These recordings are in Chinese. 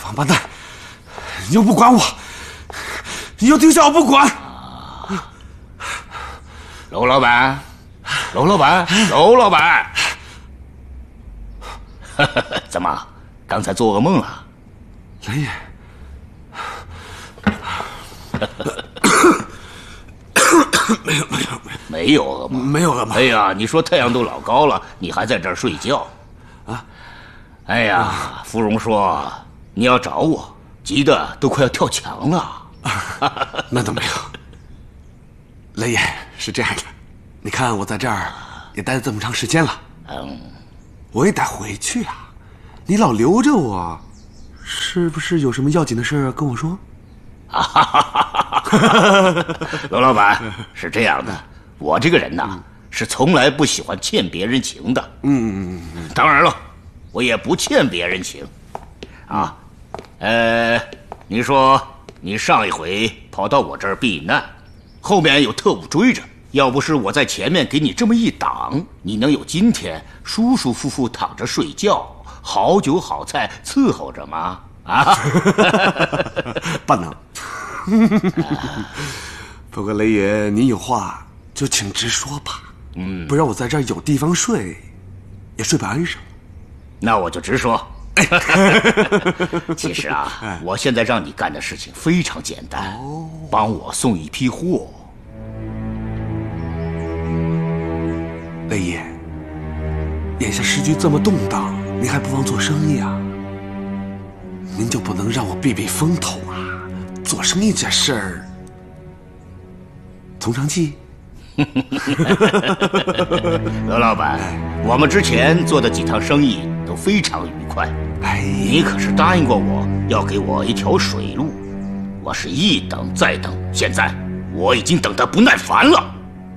王八蛋，你又不管我，你又丢下我不管。 娄老板，娄老板，娄老板，怎么，刚才做噩梦了？ 雷爷， 没有噩梦， 没有噩梦。 哎呀，你说太阳都老高了，你还在这儿睡觉？ 啊？ 哎呀，芙蓉说你要找我，急得都快要跳墙了。 那倒没有。雷爷，是这样的，你看我在这儿也待了这么长时间了，我也得回去啊。你老留着我，是不是有什么要紧的事跟我说？ 娄老板，是这样的，我这个人呐，是从来不喜欢欠别人情的。当然了，我也不欠别人情。啊，你说你上一回跑到我这儿避难，后面有特务追着，要不是我在前面给你这么一挡，你能有今天舒舒服服躺着睡觉，好酒好菜伺候着吗？啊， 不能。不过雷爷，您有话就请直说吧。不然我在这儿有地方睡，也睡不安生。 那我就直说。其实啊，我现在让你干的事情非常简单，帮我送一批货。 雷爷，眼下时局这么动荡，您还不忘做生意啊？您就不能让我避避风头啊？做生意这事儿，从长计。 娄老板，我们之前做的几趟生意都非常愉快。你可是答应过我要给我一条水路，我是一等再等，现在我已经等得不耐烦了。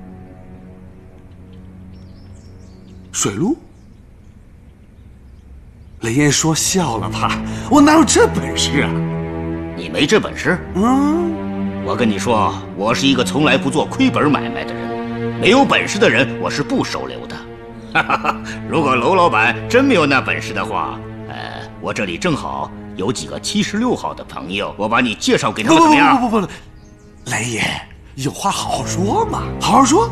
水路？雷爷说笑了吧？我哪有这本事啊？ 你没这本事？我跟你说，我是一个从来不做亏本买卖的人，没有本事的人我是不收留的。如果娄老板真没有那本事的话，我这里正好有几个76号的朋友，我把你介绍给他们，怎么样？ 不，雷爷，有话好好说嘛，好好说。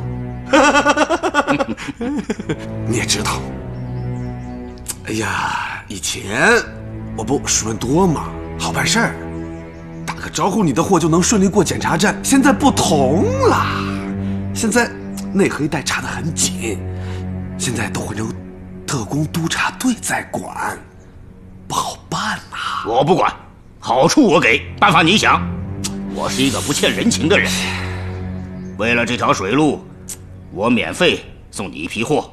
你也知道，哎呀，以前我不熟人多嘛，好办事儿，打个招呼你的货就能顺利过检查站。现在不同了，现在内核一带查得很紧，现在都换成特工督察队在管，不好办呐。 我不管，好处我给，办法你想。我是一个不欠人情的人，为了这条水路，我免费送你一批货。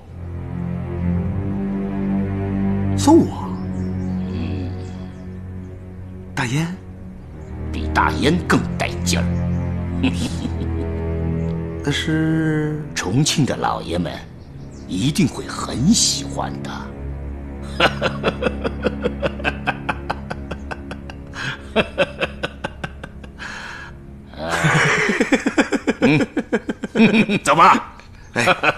送我？大烟？ 比大烟更带劲儿。 但是重庆的老爷们一定会很喜欢的。走吧。